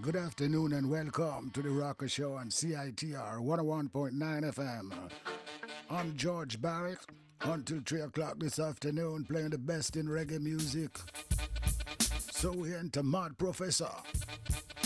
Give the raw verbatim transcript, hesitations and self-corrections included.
Good afternoon and welcome to the Rocker Show on C I T R one oh one point nine F M. I'm George Barrett until three o'clock this afternoon playing the best in reggae music. So we enter Mad Professor.